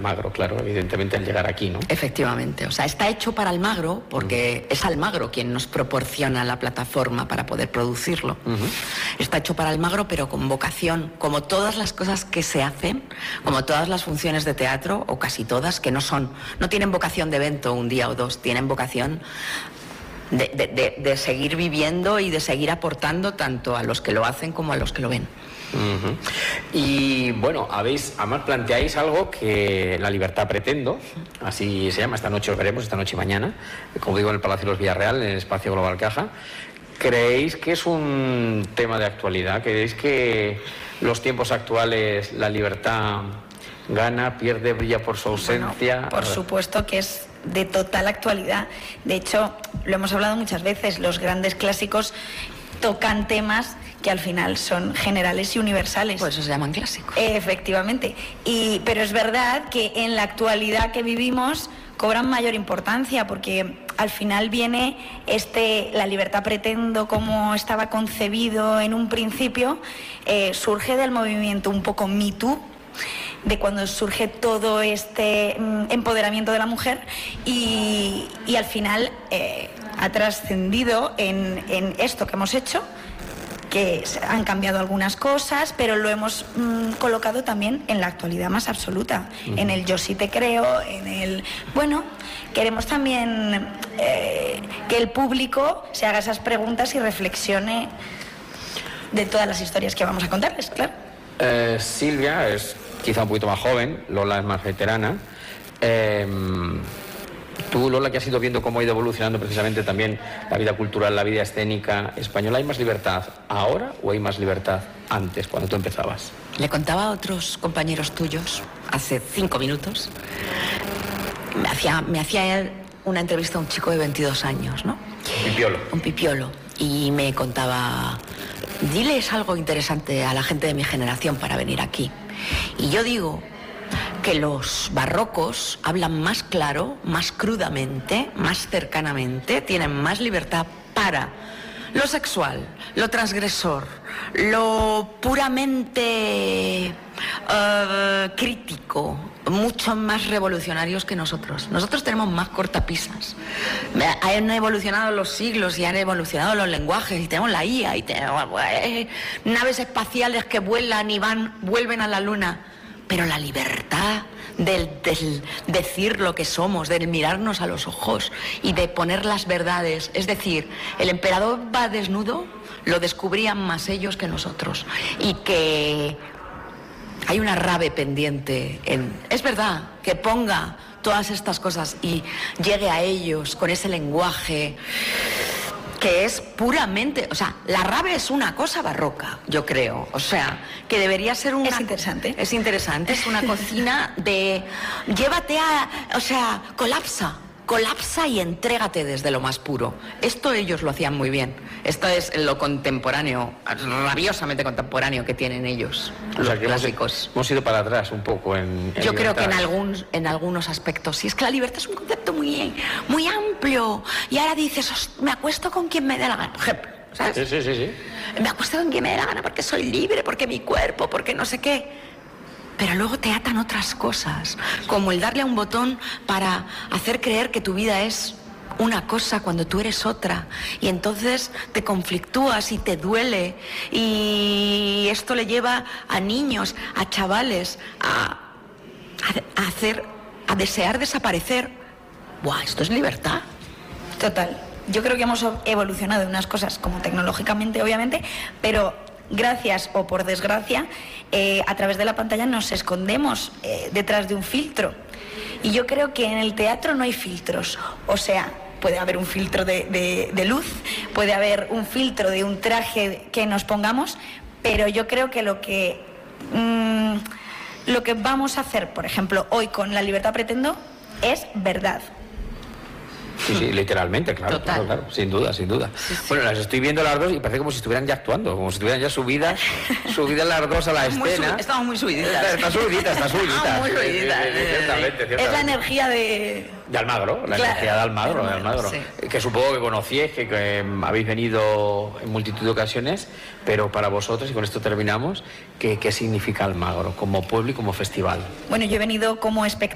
Almagro, claro, evidentemente al llegar aquí, ¿no? Efectivamente, o sea, está hecho para Almagro porque es Almagro quien nos proporciona la plataforma para poder producirlo. Está hecho para Almagro, pero con vocación, como todas las cosas que se hacen, como todas las funciones de teatro, o casi todas, que no tienen vocación de evento un día o dos, tienen vocación de seguir viviendo y de seguir aportando tanto a los que lo hacen como a los que lo ven. Y bueno, además planteáis algo que La Libertad Pretendo, así se llama, esta noche os veremos, esta noche y mañana, como digo, en el Palacio de los Villarreal, en el Espacio Global Caja. ¿Creéis que es un tema de actualidad? ¿Creéis que los tiempos actuales la libertad gana, pierde, brilla por su ausencia? Bueno, por supuesto que es de total actualidad. De hecho, lo hemos hablado muchas veces, los grandes clásicos tocan temas que al final son generales y universales. Por eso se llaman clásicos. Efectivamente. Pero es verdad que en la actualidad que vivimos cobran mayor importancia, porque al final viene La Libertad Pretendo, como estaba concebido en un principio, surge del movimiento un poco Me Too, de cuando surge todo este empoderamiento de la mujer, y al final ha trascendido en esto que hemos hecho, que han cambiado algunas cosas, pero lo hemos colocado también en la actualidad más absoluta, en el yo sí te creo, en el... Bueno, queremos también que el público se haga esas preguntas y reflexione de todas las historias que vamos a contarles, claro. Silvia es quizá un poquito más joven, Lola es más veterana. Tú, Lola, que has ido viendo cómo ha ido evolucionando precisamente también la vida cultural, la vida escénica española, ¿hay más libertad ahora o hay más libertad antes, cuando tú empezabas? Le contaba a otros compañeros tuyos, hace 5 minutos, me hacía él una entrevista a un chico de 22 años, ¿no? Un pipiolo. Y me contaba, diles algo interesante a la gente de mi generación para venir aquí. Y yo digo que los barrocos hablan más claro, más crudamente, más cercanamente, tienen más libertad para lo sexual, lo transgresor, lo puramente crítico, mucho más revolucionarios que nosotros. Nosotros tenemos más cortapisas. Han evolucionado los siglos y han evolucionado los lenguajes, y tenemos la IA, y tenemos naves espaciales que vuelan y vuelven a la luna. Pero la libertad del decir lo que somos, del mirarnos a los ojos y de poner las verdades, es decir, el emperador va desnudo, lo descubrían más ellos que nosotros, y que hay una rave pendiente es verdad, que ponga todas estas cosas y llegue a ellos con ese lenguaje que es puramente, o sea, la rave es una cosa barroca, yo creo, o sea, que debería ser una... Es interesante. Es interesante, es una cocina de... Llévate o sea, colapsa y entrégate desde lo más puro. Esto ellos lo hacían muy bien. Esto es lo contemporáneo, rabiosamente contemporáneo que tienen ellos, los clásicos. Hemos ido para atrás un poco en Yo creo que libertad. en algunos aspectos. Sí, es que la libertad es un concepto muy amplio. Y ahora dices, me acuesto con quien me dé la gana, por ejemplo, ¿sabes? Sí. Me acuesto con quien me dé la gana porque soy libre, porque mi cuerpo, porque no sé qué. Pero luego te atan otras cosas, como el darle a un botón para hacer creer que tu vida es una cosa cuando tú eres otra, y entonces te conflictúas y te duele, y esto le lleva a niños, a chavales a desear desaparecer. ¡Buah! Esto es libertad. Total. Yo creo que hemos evolucionado en unas cosas, como tecnológicamente, obviamente, pero gracias o por desgracia, a través de la pantalla nos escondemos detrás de un filtro. Y yo creo que en el teatro no hay filtros. O sea, puede haber un filtro de luz, puede haber un filtro de un traje que nos pongamos, pero yo creo que lo que vamos a hacer, por ejemplo, hoy con La Libertad Pretendo, es verdad. Sí, literalmente, claro, sin duda. Sí. Bueno, las estoy viendo las dos y parece como si estuvieran ya actuando, como si estuvieran ya subidas las dos a la escena. Estamos muy subiditas. Está subidita. Muy subiditas. Ciertamente. Es la energía de Almagro, energía de Almagro. Sí. Que supongo que conocíais, que habéis venido en multitud de ocasiones, pero para vosotros, y con esto terminamos, ¿qué significa Almagro como pueblo y como festival? Bueno, yo he venido como espectador